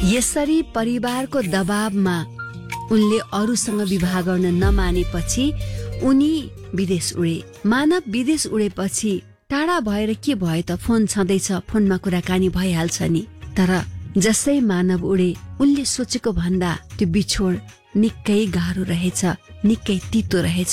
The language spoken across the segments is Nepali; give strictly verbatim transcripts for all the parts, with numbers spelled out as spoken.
यसरी परिवारको दबावमा उनले अरूसँग विवाह गर्न नमानेपछि उनी विदेश उडे। मानव विदेश उडेपछि टाढा भएर के भयो त, फोन छँदैछ, फोनमा कुराकानी भइहाल्छ नि। तर जसै मानव उडे उनले सोचेको भन्दा त्यो बिछोड निकै गाह्रो रहेछ, निकै तितो रहेछ,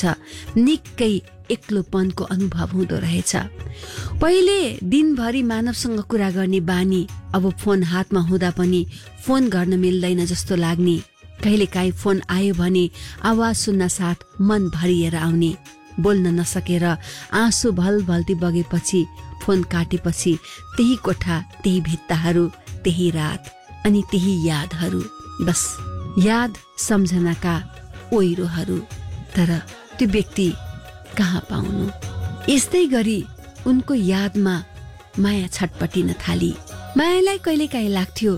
निकै एक्लोपनको अनुभव हुँदो रहेछ। पहिले दिनभरि मानवसँग कुरा गर्ने बानी अब फोन हातमा हुँदा पनि फोन गर्न मिल्दैन जस्तो लाग्ने। कहिलेकाहीँ फोन आयो भने आवाज सुन्न साथ मन भरिएर आउने। बोल्न नसकेर आँसु भलभल्ती बगेपछि फोन काटेपछि त्यही कोठा, त्यही भित्ताहरू, त्यही रात अनि त्यही यादहरू, बस याद सम्झनाका ओइरोहरू। तर त्यो व्यक्ति कहाँ पाउनु? यस्तै गरी उनको यादमा माया छटपटिन थाली। मायालाई कहिलेकाहीँ लाग्थ्यो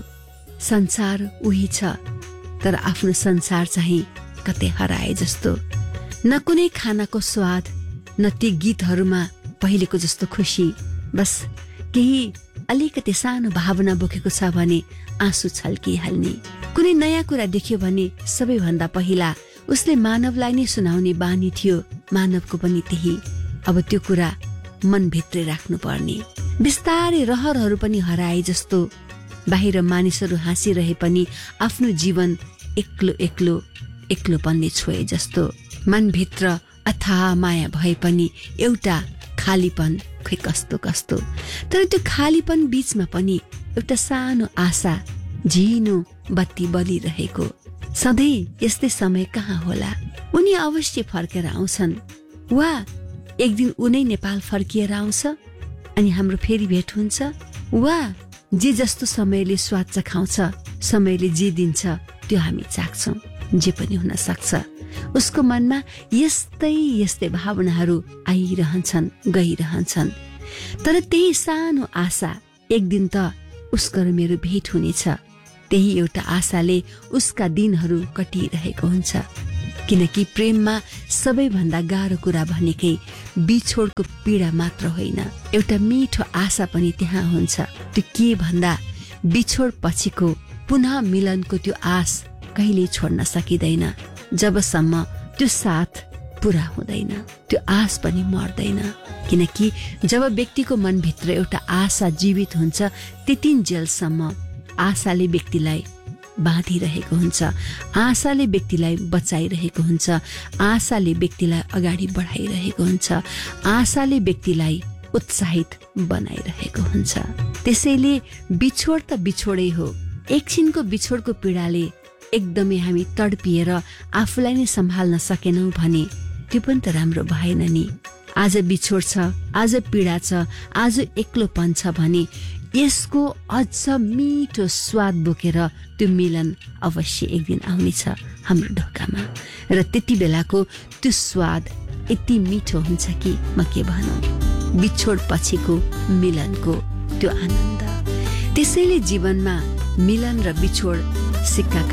संसार उही छ, तर आफ्नो संसार चाहिँ कतै हराए जस्तो। न कुनै खानाको स्वाद, न ती गीतहरूमा पहिलेको जस्तो खुसी। बस केही अलिकति सानो भावना बोकेको छ भने आँसु छल्किहाल्ने। कुनै नयाँ कुरा देख्यो भने सबैभन्दा पहिला उसले मानवलाई नै सुनाउने बानी थियो। मानवको पनि त्यही। अब त्यो कुरा मनभित्रै राख्नु पर्ने। बिस्तारै रहरहरू पनि हराए जस्तो। बाहिर मानिसहरू हाँसिरहे पनि आफ्नो जीवन एक्लो एक्लो एक्लोपनले छोए जस्तो। मनभित्र अथाह माया भए पनि एउटा खालीपन, खै कस्तो कस्तो। तर त्यो खालीपन बीचमा पनि एउटा सानो आशा, झिनो बत्ती बलिरहेको। सधैँ यस्तै समय कहाँ होला? उनी अवश्य फर्केर आउँछन्, वा एक दिन उनै नेपाल फर्किएर आउँछ अनि हाम्रो फेरि भेट हुन्छ। वा जे जस्तो समयले स्वाद चखाउँछ, समयले जे दिन्छ त्यो हामी चाख्छौँ। जे पनि हुन सक्छ। उसको मनमा यस्तै यस्तै भावनाहरू आइरहन्छन्, गइरहन्छन्। तर त्यही सानो आशा, एक दिन त उसको र मेरो भेट हुनेछ। त्यही एउटा आशाले उसका दिनहरू कटिरहेको हुन्छ। किनकि प्रेममा सबैभन्दा गाह्रो कुरा भनेकै बिछोडको पीडा मात्र होइन, एउटा मिठो आशा पनि त्यहाँ हुन्छ। त्यो के भन्दा बिछोड पछिको पुनः मिलनको त्यो आश कहिले छोड्न सकिँदैन। जबसम्म त्यो साथ पूरा हुँदैन, त्यो आश पनि मर्दैन। किनकि जब व्यक्तिको मनभित्र एउटा आशा जीवित हुन्छ, त्यतिन्जेलसम्म आशाले व्यक्तिलाई बाँधिरहेको हुन्छ, आशाले व्यक्तिलाई बचाइरहेको हुन्छ, आशाले व्यक्तिलाई अगाडि बढाइरहेको हुन्छ, आशाले व्यक्तिलाई उत्साहित बनाइरहेको हुन्छ। त्यसैले बिछोड त बिछोडै हो। एकछिनको बिछोडको पीडाले एकदमै हामी तडपिएर आफूलाई नै सम्हाल्न सकेनौं भने त्यो पनि त राम्रो भएन नि। आज बिछोड छ, आज पीडा छ, आज एक्लोपन छ भने यसको अझ मिठो स्वाद बोकेर त्यो मिलन अवश्य एक दिन आउनेछ हाम्रो ढोकामा। र त्यति बेलाको त्यो स्वाद यति मिठो हुन्छ कि म के भनौं, बिछोड पछिको मिलनको त्यो आनन्द। त्यसैले जीवनमा मिलन र बिछोड सिक्काका